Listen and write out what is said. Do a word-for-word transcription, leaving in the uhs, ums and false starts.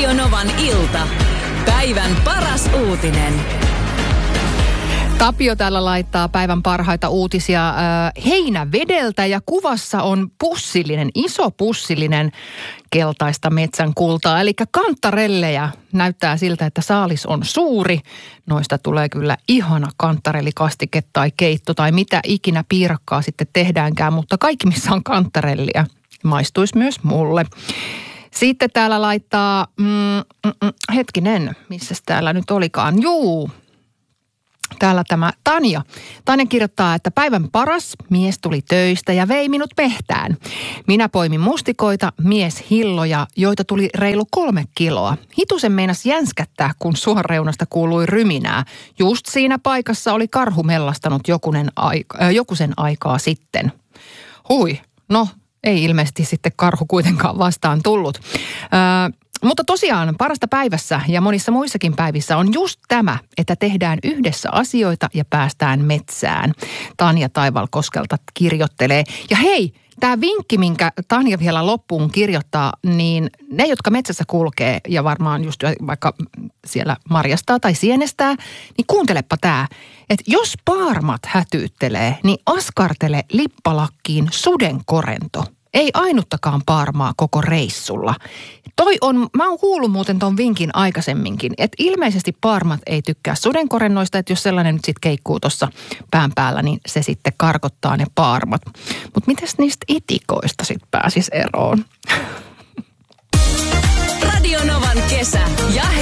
Radio Novan ilta. Päivän paras uutinen. Tapio täällä laittaa päivän parhaita uutisia äh, heinävedeltä ja kuvassa on pussillinen, iso pussillinen keltaista metsän kultaa. Eli kantarelleja näyttää siltä, että saalis on suuri. Noista tulee kyllä ihana kantarellikastike tai keitto tai mitä ikinä piirakkaa sitten tehdäänkään, mutta kaikki missä on kantarellia maistuisi myös mulle. Sitten täällä laittaa, mm, mm, mm, hetkinen, missäs täällä nyt olikaan, juu. Täällä tämä Tanja. Tanja kirjoittaa, että päivän paras mies tuli töistä ja vei minut mehtään. Minä poimin mustikoita, mies hilloja, joita tuli reilu kolme kiloa. Hitusen meinas jänskättää, kun suoreunasta kuului ryminää. Just siinä paikassa oli karhu mellastanut jokunen aika, äh, jokusen aikaa sitten. Hui, no ei ilmeisesti sitten karhu kuitenkaan vastaan tullut. Äh, Mutta tosiaan parasta päivässä ja monissa muissakin päivissä on just tämä, että tehdään yhdessä asioita ja päästään metsään. Tanja Taivalkoskelta kirjoittelee. Ja hei, tämä vinkki, minkä Tanja vielä loppuun kirjoittaa, niin ne, jotka metsässä kulkee ja varmaan just vaikka siellä marjastaa tai sienestää, niin kuuntelepa tämä, että jos paarmat hätyyttelee, niin askartele lippalakkiin sudenkorento. Ei ainuttakaan paarmaa koko reissulla. Toi on, mä oon kuullut muuten ton vinkin aikaisemminkin, että ilmeisesti paarmat ei tykkää sudenkorennoista, että jos sellainen nyt sitten keikkuu tuossa pään päällä, niin se sitten karkottaa ne paarmat. Mutta mitäs niistä itikoista sitten pääsis eroon? Radio Novan kesä ja